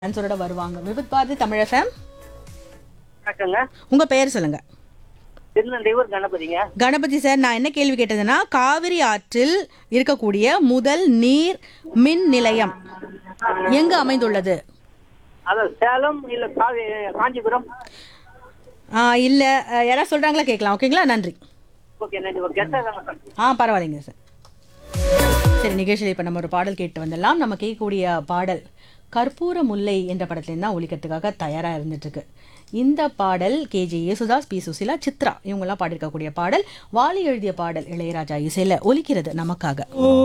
ஆன்சரோட வருவாங்க. விவித் பாரதி தமிழ் FM. வணக்கங்க. உங்க பெயர் சொல்லுங்க. திருநெல்வேலூர் கணபதிங்க. கணபதி சார், நான் என்ன கேள்வி கேட்டதுன்னா, காவிரி ஆற்றில் இருக்கக்கூடிய முதல் நீர் மின் நிலையம் எங்கு அமைந்துள்ளது? அதான் சேலம் இல்ல காஞ்சிபுரம். இல்ல, யாராவது சொல்றாங்களா கேட்கலாம். ஓகேங்களா, நன்றி. ஓகே, நன்றி. ஒரு கெஸ்டா தாங்க சார். பரவாயில்லைங்க சார். சரி, நிகழ்ச்சியில் இப்போ நம்ம ஒரு பாடல் கேட்டு வந்துடலாம். நம்ம கேட்கக்கூடிய பாடல் கற்பூர முல்லை என்ற படத்துலேருந்து தான் ஒலிக்கிறதுக்காக தயாராக இருந்துட்டு இருக்கு. இந்த பாடல் கேஜே யேசுதாஸ், பி சுசிலா, சித்ரா இவங்கெல்லாம் பாடியிருக்கக்கூடிய பாடல். வாலி எழுதிய பாடல், இளையராஜா இசையில் ஒலிக்கிறது நமக்காக.